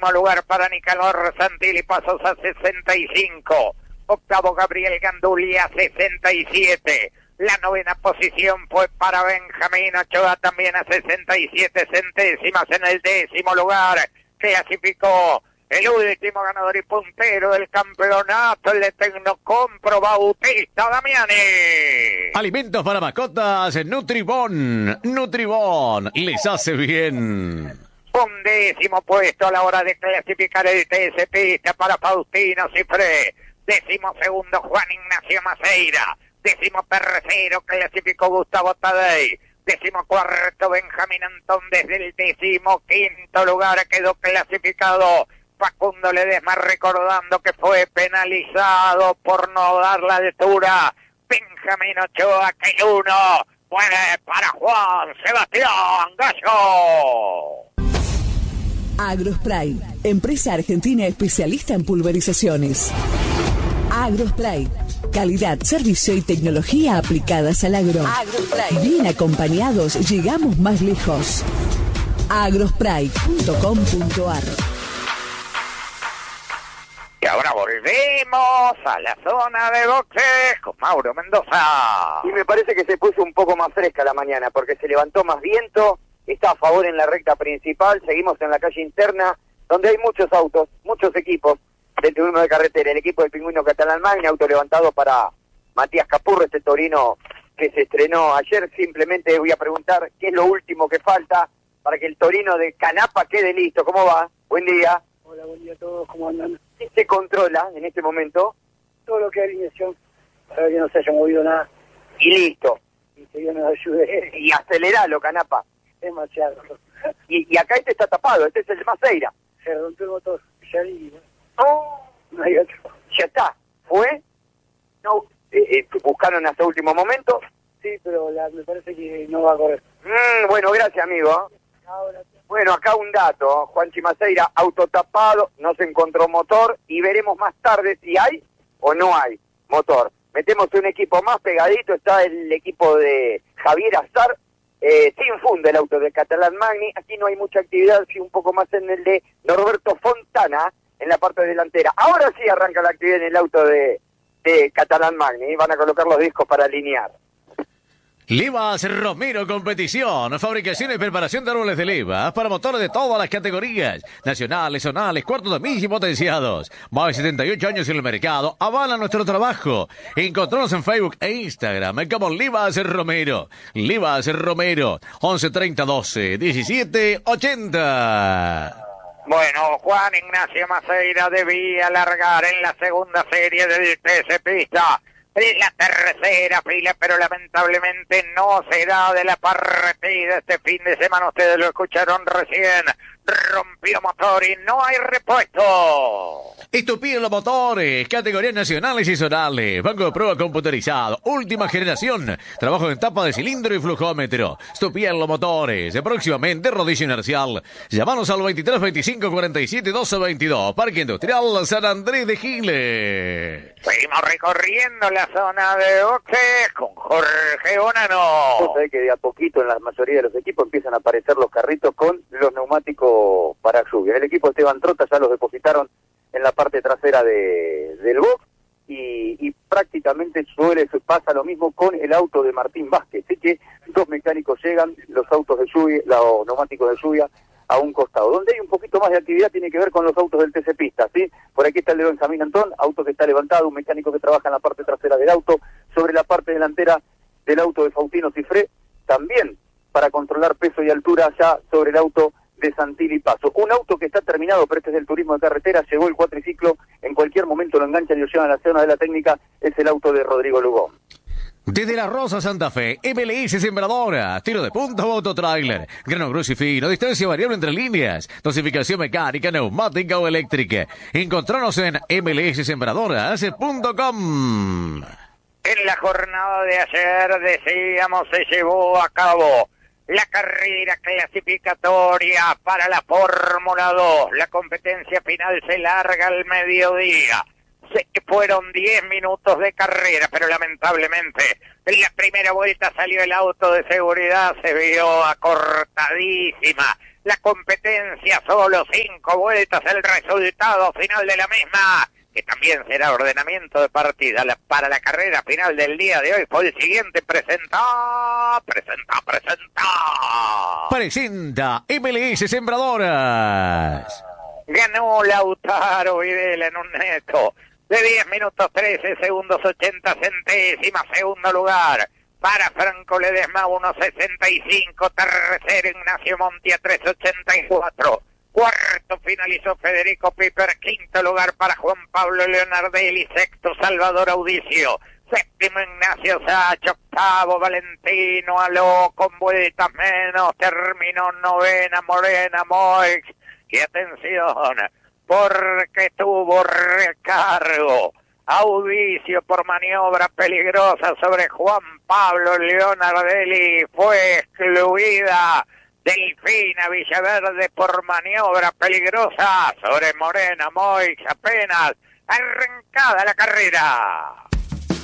Séptimo lugar para Nicanor Santilli, pasos a 65. Octavo Gabriel Ganduli a 67. La novena posición fue para Benjamín Ochoa, también a 67 centésimas. En el 10º lugar clasificó el último ganador y puntero del campeonato, el de Tecnocompro, Bautista Damiani. Alimentos para mascotas Nutribón. Nutribón les hace bien. 11º puesto a la hora de clasificar el TC Pista para Faustino Cifré. 12º Juan Ignacio Maceira. 13º clasificó Gustavo Tadei. 14º Benjamín Antón. Desde el 15º lugar quedó clasificado Facundo Ledesma, recordando que fue penalizado por no dar la altura. Benjamín Ochoa, que el 1 puede para Juan Sebastián Gallo. Agrospray, empresa argentina especialista en pulverizaciones. Agrospray, calidad, servicio y tecnología aplicadas al agro. Agrospray. Bien acompañados, llegamos más lejos. agrospray.com.ar. Y ahora volvemos a la zona de boxes con Mauro Mendoza. Y me parece que se puso un poco más fresca la mañana, porque se levantó más viento, está a favor en la recta principal, seguimos en la calle interna, donde hay muchos autos, muchos equipos del turismo de carretera. El equipo del Pingüino Catalán Magni, auto levantado para Matías Capurro, este torino que se estrenó ayer. Simplemente voy a preguntar qué es lo último que falta para que el torino de Canapa quede listo. ¿Cómo va? Buen día. Hola, buen día a todos, ¿cómo andan? ¿Qué se controla en este momento? Todo lo que es alineación, para que no se haya movido nada. Y listo. Y que Dios nos ayude. Y aceleralo, Canapa. Demasiado. Y acá este está tapado, este es el de Maceira. Se rompió el motor, ya y Oh, no hay otro. ya está. ¿Fue? No. ¿Buscaron hasta último momento? Sí, pero me parece que no va a correr. Bueno, gracias, amigo. Ahora, Bueno, acá un dato. Juanchi Maceira, autotapado, no se encontró motor y veremos más tarde si hay o no hay motor. Metemos un equipo más pegadito, está el equipo de Javier Azar, sin funda el auto de Catalán Magni. Aquí no hay mucha actividad, sí un poco más en el de Norberto Fontana, en la parte delantera. Ahora sí arranca la actividad en el auto de Catalán Magni, van a colocar los discos para alinear. Livas Romero Competición, fabricación y preparación de árboles de levas para motores de todas las categorías, nacionales, zonales, cuartos de milla y potenciados. Más de 78 años en el mercado, avala nuestro trabajo. Encontrarnos en Facebook e Instagram como Livas Romero. Livas Romero, 11 30 12 17 80. Bueno, Juan Ignacio Maceira debía largar en la segunda serie del TC Pista. En la tercera fila, pero lamentablemente no será de la partida este fin de semana. Ustedes lo escucharon recién. Rompió motor y no hay repuesto. Estupiden los motores, categorías nacionales y zonales, banco de prueba computarizado, última generación, trabajo en tapa de cilindro y flujómetro. Estupiden los motores, próximamente rodillo inercial. Llamanos al 23 25 47 12 22, Parque Industrial San Andrés de Giles. Seguimos recorriendo la zona de boxes con Jorge Bonano. Vos sabés que de a poquito en la mayoría de los equipos empiezan a aparecer los carritos con los neumáticos para lluvia. El equipo de Esteban Trota ya los depositaron en la parte trasera del box y prácticamente pasa lo mismo con el auto de Martín Vázquez. Así que dos mecánicos llegan, los autos de lluvia, los neumáticos de lluvia a un costado. Donde hay un poquito más de actividad tiene que ver con los autos del TC Pista, ¿sí? Por aquí está el de Benjamín Antón, auto que está levantado, un mecánico que trabaja en la parte trasera del auto, sobre la parte delantera del auto de Faustino Cifré, también para controlar peso y altura ya sobre el auto de Santilli Paso. Un auto que está terminado, pero este es del turismo de carretera, llegó el cuatriciclo, en cualquier momento lo enganchan y lo llevan a la zona de la técnica, es el auto de Rodrigo Lugón. Desde La Rosa, Santa Fe, MLS Sembradora, tiro de punta o autotrailer, grano grueso y fino, distancia variable entre líneas, dosificación mecánica, neumática o eléctrica. Encontranos en mlssembradoras.com. En la jornada de ayer, decíamos, se llevó a cabo la carrera clasificatoria para la Fórmula 2. La competencia final se larga al mediodía. Fueron 10 minutos de carrera, pero lamentablemente en la primera vuelta salió el auto de seguridad, se vio acortadísima la competencia, solo 5 vueltas, el resultado final de la misma, que también será ordenamiento de partida para la carrera final del día de hoy, fue el siguiente. Presenta MLS Sembradoras. Ganó Lautaro Videla en un neto de 10 minutos 13 segundos 80 centésimas. Segundo lugar para Franco Ledesma, 1.65. Tercero Ignacio Montia, 3.84. Cuarto finalizó Federico Piper. Quinto lugar para Juan Pablo Leonardelli. Sexto Salvador Audicio. Séptimo Ignacio Sacha. Octavo Valentino Aló con vueltas menos. Terminó novena Morena Moix. Y atención, porque tuvo recargo Audicio por maniobra peligrosa sobre Juan Pablo Leonardelli. Fue excluida Delfina Villaverde por maniobra peligrosa sobre Morena Moix, apenas arrancada la carrera.